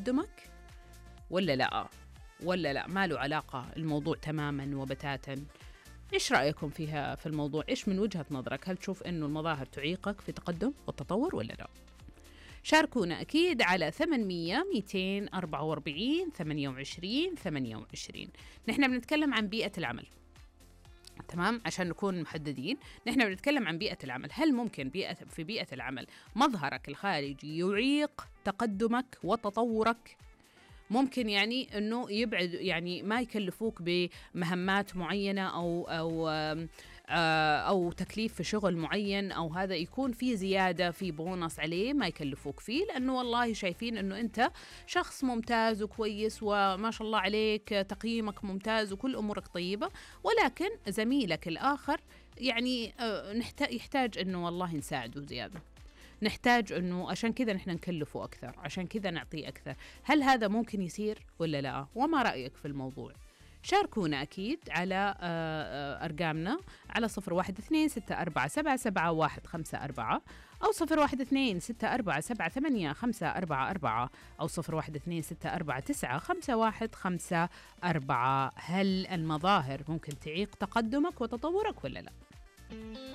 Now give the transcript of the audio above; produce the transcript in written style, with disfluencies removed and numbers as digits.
تقدمك ولا لا؟ ولا لا ما له علاقة الموضوع تماما وبتاتا؟ إيش رأيكم فيها في الموضوع؟ إيش من وجهة نظرك؟ هل تشوف إنه المظاهر تعيقك في تقدم والتطور ولا لا؟ شاركونا أكيد على 800 244 28 28. نحن بنتكلم عن بيئة العمل، تمام؟ عشان نكون محددين، نحن بنتكلم عن بيئة العمل. هل ممكن في بيئة العمل مظهرك الخارجي يعيق تقدمك وتطورك؟ ممكن يعني انه يبعد، يعني ما يكلفوك بمهمات معينه او تكليف في شغل معين، او هذا يكون في زياده في بونص عليه ما يكلفوك فيه، لانه والله شايفين انه انت شخص ممتاز وكويس وما شاء الله عليك تقييمك ممتاز وكل امورك طيبه، ولكن زميلك الاخر يعني يحتاج انه والله نساعده زياده، نحتاج أنه عشان كذا نحن نكلفه أكثر، عشان كذا نعطيه أكثر. هل هذا ممكن يصير ولا لا؟ وما رأيك في الموضوع؟ شاركونا أكيد على أرقامنا على 0126477154 أو 0126477854 أو 0126495154. هل المظاهر ممكن تعيق تقدمك وتطورك ولا لا؟